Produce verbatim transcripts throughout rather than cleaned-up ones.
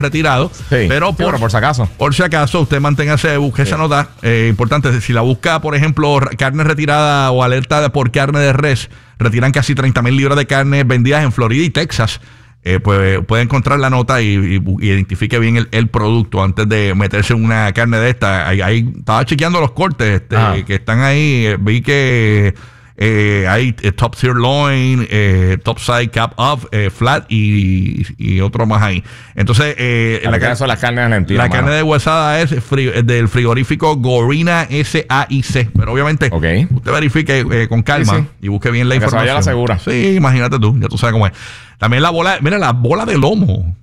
retirado, sí, pero sí, por, bueno, por si acaso por si acaso usted manténgase, busque sí. esa nota eh, importante. Si la busca, por ejemplo, carne retirada o alerta por carne de res, retiran casi treinta mil libras de carne vendidas en Florida y Texas. Eh, pues puede encontrar la nota y, y, y identifique bien el, el producto antes de meterse en una carne de esta. Ahí, ahí estaba chequeando los cortes este, que están ahí. Eh, vi que Eh, hay eh, top sirloin, eh, top side cap up, eh, flat y, y otro más ahí. Entonces, eh, la, carne, son las carnes argentinas, la mano. carne deshuesada es fri del frigorífico Gorina S A I C. Pero obviamente, okay. usted verifique eh, con calma sí, sí. y busque bien la Porque información. Se vaya la segura. Sí, imagínate tú, ya tú sabes cómo es. También la bola, mira, la bola de lomo.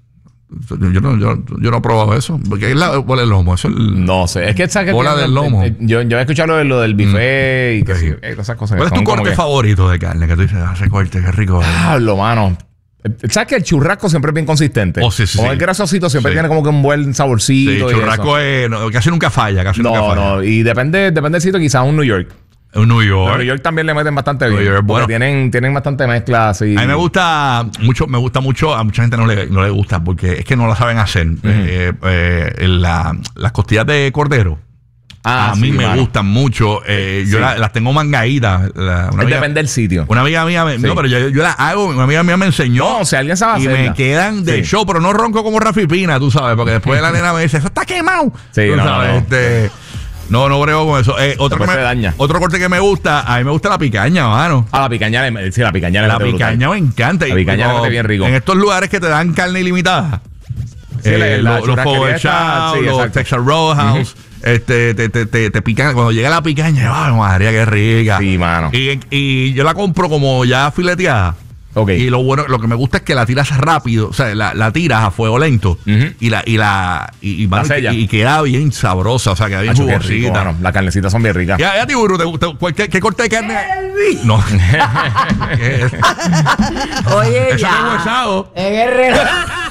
Yo no, yo, yo no he probado eso. Porque es la bola del lomo. Eso es el, no sé. Es que esa que bola tiene, del lomo. Eh, yo, yo he escuchado lo, de, lo del buffet mm. y que sí, esas cosas. ¿Cuál es tu corte que... favorito de carne? Que tú dices, ah, ese corte, qué rico. Ah, lo mano. ¿Sabes que el churrasco siempre es bien consistente? Oh, sí, sí, como sí. el grasosito siempre sí. tiene como que un buen saborcito. Sí, el churrasco es, no, casi nunca falla. Casi no, nunca falla. no. Y depende, depende del sitio, quizás un New York. Un New York. Pero New York también le meten bastante bien. York, bueno. tienen, tienen bastante mezcla así. A mí me gusta mucho, me gusta mucho, a mucha gente no le, no le gusta porque es que no la saben hacer. Uh-huh. eh, eh, la, las costillas de cordero. Ah, a mí sí, me mano. gustan mucho. Eh, sí. Yo la, las tengo mangaídas. La, amiga, depende del sitio. Una amiga mía, me, sí. no, pero yo, yo las hago. Una amiga mía me enseñó. No, o sea, alguien sabe y hacerla. me quedan de sí. show, pero no ronco como Rafi Pina, tú sabes, porque después la nena me dice, eso está quemado. Sí, tú no, sabes, no. Este, no, no brego con eso. Eh, otro, que me, daña. otro corte que me gusta, a mí me gusta la picaña, mano. Ah, la picaña, sí, la picaña. La picaña me encanta. La picaña es bien rico. En estos lugares que te dan carne ilimitada. Sí, eh, la, la los Power Chow, sí, los Texas Roadhouse. Uh-huh. Este, te, te, te, te pican. Cuando llega la picaña, ¡ay, María, qué rica! Sí, mano. Y, y yo la compro como ya fileteada. Okay. Y lo bueno, lo que me gusta es que la tiras rápido, o sea, la, la tiras a fuego lento uh-huh. y la y la y, y, la y, y queda bien sabrosa, o sea, queda bien Acho, jugosita. Rico, bueno, las carnecitas son bien ricas. Ya, ya, Tiburu, ¿te, te, ¿qué, ¿qué corte de carne? Elvis. No. Oye, eso ya. Es huesado. En Herrero.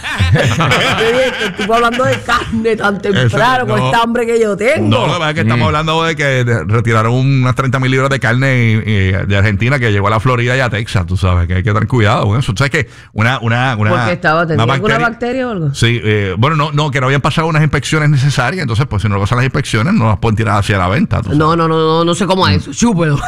Estuve hablando de carne tan temprano eso, con no. esta hambre que yo tengo. No, la verdad es que estamos mm. hablando de que retiraron unas treinta mil libras de carne y, y, de Argentina que llegó a la Florida y a Texas, tú sabes, que hay que tener cuidado con eso. ¿Tú sabes que una, una, una, ¿Por qué estaba? ¿Tenía una alguna bacteria, bacteria o algo? Sí, eh, bueno, no, no, que no habían pasado unas inspecciones necesarias, entonces pues si no pasan las inspecciones no las pueden tirar hacia la venta. No, no, no, no, no sé cómo es eso. Chúpelo.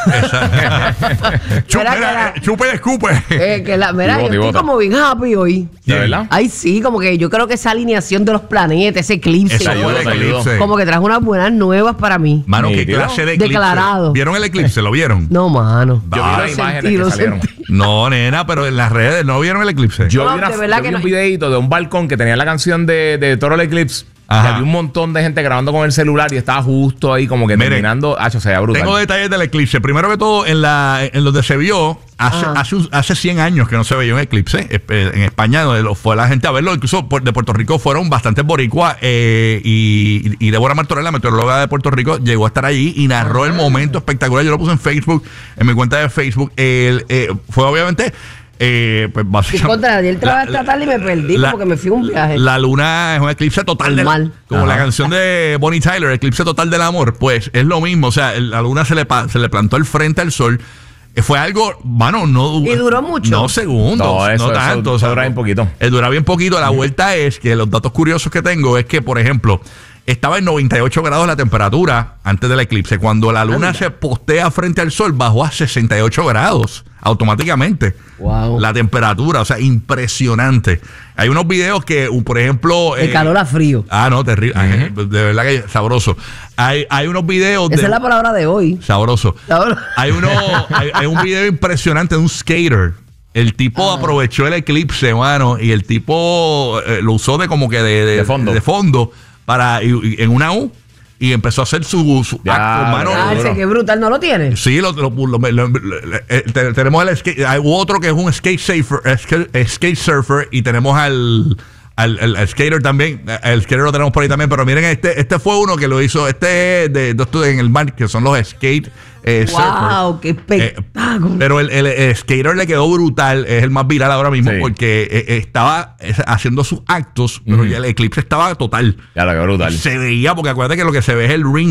Chúpelo, chupe y escupe. Eh, que la, mira, yo estoy como bien happy hoy. ¿De verdad? Ay, sí, como que yo creo que esa alineación de los planetas, ese eclipse, esa ayuda, como, eclipse. como que trajo unas buenas nuevas para mí. Mano, ¿qué clase de eclipse? Declarado. ¿Vieron el eclipse? ¿Lo vieron? No, mano. Yo vi las imágenes que salieron. No, nena, pero en las redes no vieron el eclipse. Yo no, vi, una, de verdad yo que vi no. un videito de un balcón que tenía la canción de, de Toro el Eclipse. Y había un montón de gente grabando con el celular y estaba justo ahí como que Miren, terminando. Ah, o sea, brutal. Tengo detalles del eclipse. Primero que todo, en la en donde se vio, hace, hace, hace cien años que no se veía un eclipse. En España, donde fue la gente a verlo. Incluso de Puerto Rico fueron bastantes boricuas. Eh, y, y Débora Martorell, la meteoróloga de Puerto Rico, llegó a estar allí y narró el momento espectacular. Yo lo puse en Facebook, en mi cuenta de Facebook. El, eh, fue obviamente... Eh, pues básicamente. Y contra, ayer trabajo esta tarde y me perdí la, porque me fui un viaje. La luna es un eclipse total del amor. Como Ajá. la canción de Bonnie Tyler, Eclipse Total del Amor. Pues es lo mismo. O sea, la luna se le, se le plantó el frente al sol. Fue algo, bueno, no. ¿Y duró mucho? No segundos, no, eso, no tanto. Eso, o sea, dura bien poquito. Eh, dura bien poquito. La vuelta es que los datos curiosos que tengo es que, por ejemplo, estaba en noventa y ocho grados la temperatura antes del eclipse. Cuando la luna Anda. se postea frente al sol, bajó a sesenta y ocho grados automáticamente. Wow. La temperatura, o sea, impresionante. Hay unos videos que, por ejemplo... El eh, calor a frío. Ah, no, terrible. Uh-huh. De verdad que sabroso. Hay, hay unos videos... Esa de, es la palabra de hoy. Sabroso. Sabroso. Hay, uno, hay, hay un video impresionante de un skater. El tipo ah. aprovechó el eclipse, mano, y el tipo eh, lo usó de como que de, de, de fondo. De fondo para, y, y, en una U. Y empezó a hacer su, su ya, acto, mano. Ah, ese que brutal, ¿no lo tiene? Sí, lo, lo, lo, lo, lo, lo eh, tenemos el skate, hay otro que es un skate surfer, skate, skate surfer y tenemos al, al, al, al skater también. El skater lo tenemos por ahí también, pero miren, este este fue uno que lo hizo, este de, de, de en el mar, que son los skate eh, wow, surfer. ¡Qué espectáculo! Eh, pero el, el, el skater le quedó brutal, es el más viral ahora mismo, sí. porque eh, estaba haciendo sus actos, pero mm. ya el eclipse estaba total. Ya lo quedó brutal. Se veía, porque acuérdate que lo que se ve es el ring.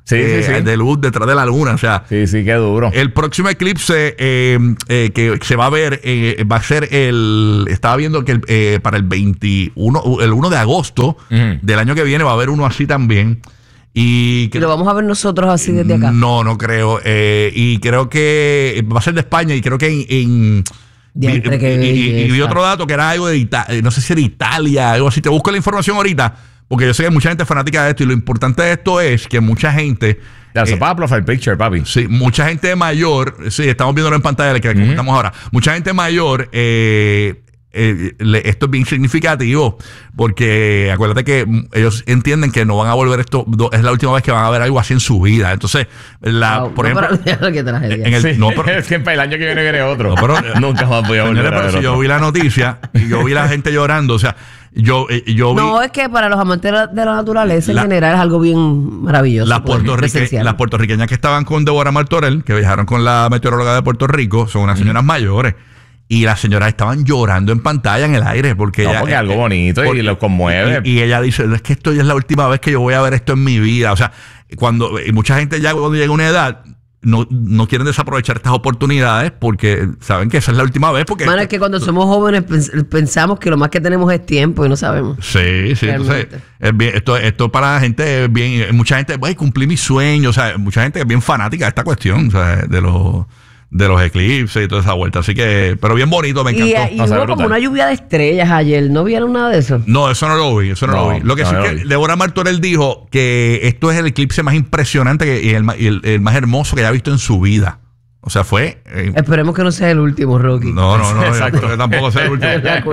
Sí, eh, sí, sí. De luz detrás de la luna, o sea. Sí, sí, qué duro. El próximo eclipse eh, eh, que se va a ver eh, va a ser el. Estaba viendo que el, eh, para el veintiuno, el uno de agosto uh-huh. del año que viene va a haber uno así también. Y, ¿Y lo vamos a ver nosotros así desde acá? No, no creo. Eh, y creo que va a ser de España y creo que en. en vi, que y, y, y vi otro dato que era algo de Italia, no sé si era Italia, algo así. Te busco la información ahorita. Porque yo sé que hay mucha gente fanática de esto y lo importante de esto es que mucha gente... Ya, se va a profile picture, papi. Sí, mucha gente mayor... Sí, estamos viéndolo en pantalla, que uh-huh. estamos ahora. Mucha gente mayor... Eh, eh, le, esto es bien significativo porque acuérdate que ellos entienden que no van a volver esto... Es la última vez que van a ver algo así en su vida. Entonces, la, no, por no, ejemplo... Pero, qué tragedia. En el, sí, no, pero, es que para el año que viene viene otro. No, pero, nunca más voy a volver señores, a ver pero si otro. yo vi la noticia y yo vi la gente llorando, o sea... Yo, eh, yo vi, no, es que para los amantes de la naturaleza la, en general es algo bien maravilloso. Las puertorrique, las puertorriqueñas que estaban con Deborah Martorell, que viajaron con la meteoróloga de Puerto Rico, son unas señoras mm. mayores. Y las señoras estaban llorando en pantalla, en el aire, porque no, ella... porque es algo bonito porque, y lo conmueve. Y, y ella dice, es que esto ya es la última vez que yo voy a ver esto en mi vida. O sea, cuando y mucha gente ya cuando llega a una edad... No, no quieren desaprovechar estas oportunidades porque saben que esa es la última vez. Porque Mano, es que cuando somos jóvenes pens- pensamos que lo más que tenemos es tiempo y no sabemos. Sí, sí. Entonces, es bien, esto, esto para la gente es bien. Mucha gente, voy a cumplir mis sueños. O sea, mucha gente es bien fanática de esta cuestión, o sea, de los de los eclipses y toda esa vuelta. Así que, pero bien bonito, me encantó. Y, y hubo como brutal. Una lluvia de estrellas ayer. ¿No vieron nada de eso? No, eso no lo vi, eso no, no lo vi. Lo que no sí es que Deborah Martorell dijo que esto es el eclipse más impresionante que, y, el, y el, el más hermoso que haya visto en su vida. O sea, fue... Eh, Esperemos que no sea el último, Rocky. No, no, no. Exacto. Que tampoco sea el último.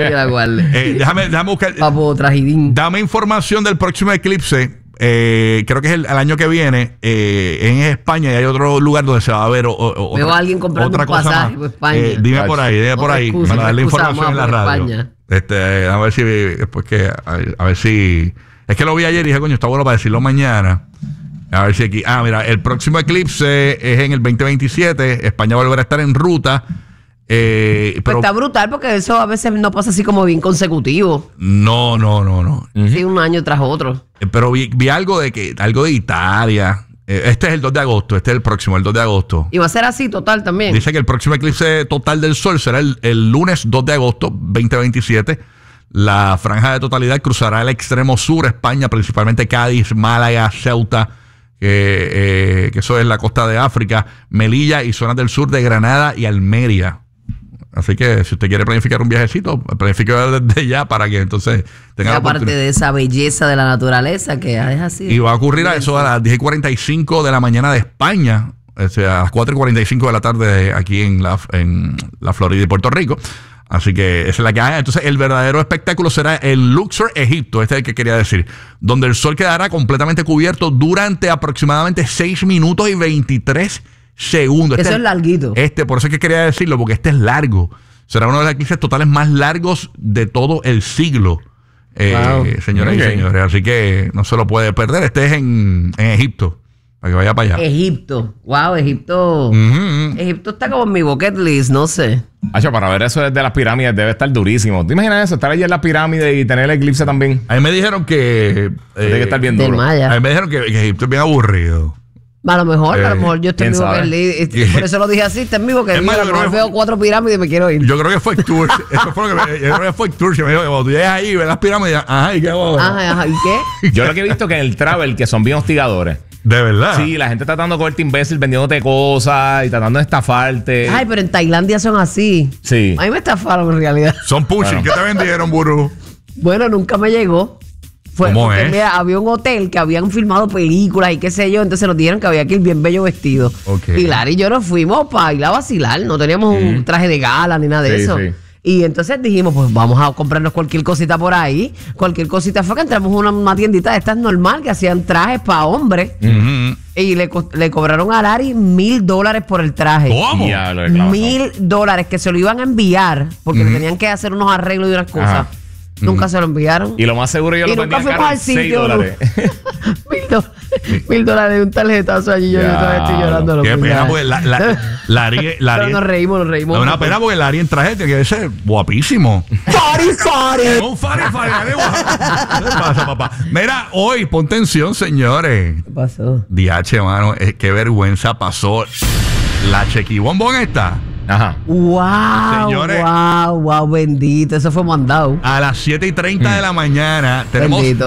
eh, déjame, déjame buscar... Papo, tragidín. Dame información del próximo eclipse. Eh, creo que es el, el año que viene eh, en España y hay otro lugar donde se va a ver o, o, veo otra, a alguien comprando otra un pasaje cosa más. España. Eh, dime por ahí, dime por ahí excusa, para darle información en la radio. España. Este, a ver si después que a, a ver si es que lo vi ayer y dije, coño, está bueno para decirlo mañana. A ver si aquí, ah, mira, el próximo eclipse es en el veinte veintisiete. España volverá a estar en ruta. Eh, pero, pues está brutal porque eso a veces no pasa así como bien consecutivo. No, no, no, no. Sí, un año tras otro. Eh, pero vi, vi algo de que algo de Italia. Eh, este es el dos de agosto, este es el próximo, el dos de agosto. Y va a ser así total también. Dice que el próximo eclipse total del sol será el, el lunes dos de agosto, veinte veintisiete. La franja de totalidad cruzará el extremo sur, España, principalmente Cádiz, Málaga, Ceuta, que, eh, que eso es la costa de África, Melilla y zonas del sur de Granada y Almería. Así que si usted quiere planificar un viajecito, planifique desde ya para que entonces tenga la aparte de esa belleza de la naturaleza que es así. Y va a ocurrir a eso a las diez y cuarenta y cinco de la mañana de España, o sea, a las cuatro y cuarenta y cinco de la tarde aquí en la, en la Florida y Puerto Rico. Así que esa es la que hay. Entonces el verdadero espectáculo será en Luxor, Egipto. Este es el que quería decir. Donde el sol quedará completamente cubierto durante aproximadamente seis minutos y veintitrés segundos. Eso este, es larguito. Este, por eso es que quería decirlo, porque este es largo. Será uno de los eclipses totales más largos de todo el siglo. Eh, wow. Señoras okay. y señores. Así que no se lo puede perder. Este es en, en Egipto. Para que vaya para allá. Egipto. Wow, Egipto. Uh-huh. Egipto está como en mi bucket list, no sé. Hacho, para ver eso desde las pirámides debe estar durísimo. ¿Te imaginas eso? Estar allí en las pirámides y tener el eclipse también. A mí me dijeron que... Eh, tiene que estar bien duro. Maya. A mí me dijeron que, que Egipto es bien aburrido. A lo mejor, eh, a lo mejor yo estoy en mi bucket list. Por eso lo dije así, está en mi bucket list. A lo mejor veo cuatro pirámides y me quiero ir. Yo creo que fue Tour. Eso fue lo que me, yo creo que fue Tour. Me dijo que cuando tú llegas ahí, ves las pirámides, ajá, ¿y qué hago? Ajá, ajá, ¿y qué? Yo lo que he visto que en el travel, que son bien hostigadores. ¿De verdad? Sí, la gente tratando de cogerte imbécil, vendiéndote cosas y tratando de estafarte. Ay, pero en Tailandia son así. Sí. A mí me estafaron en realidad. Son pushing. Bueno. ¿Qué te vendieron, burro? Bueno, nunca me llegó. Fue ¿Cómo porque, es? Mira, había un hotel que habían filmado películas y qué sé yo, entonces nos dijeron que había que ir bien bello vestido. Okay. Y Lara y yo nos fuimos para ir a vacilar, no teníamos mm. un traje de gala ni nada de sí, eso. Sí. Y entonces dijimos, pues vamos a comprarnos cualquier cosita por ahí. Cualquier cosita fue que entramos a una, una tiendita de estas normal que hacían trajes para hombres. Mm-hmm. Y le, le cobraron a Lari mil dólares por el traje. ¿Cómo? Mil dólares que se lo iban a enviar porque mm-hmm. le tenían que hacer unos arreglos y unas cosas. Ajá. Nunca se lo enviaron. Y lo más seguro yo y lo nunca vendía fuimos al sitio. dólares. Mil dólares. Mil dólares de un tarjetazo allí. Yo, yo todavía estoy llorando. Qué pena, porque la, la, Larry, Larry, Pero nos reímos, nos reímos. Es una pena porque Larry en traje tiene que ser guapísimo. ¡Fari, fari! Un fari, fari. ¿Qué pasa, papá? Mira, hoy, pon tensión, señores. ¿Qué pasó? D H, mano, eh, qué vergüenza pasó. La chequibombón esta. Ajá. Wow, Señores, wow, wow, bendito. Eso fue mandado. a las siete y treinta de la mañana tenemos, Bendito.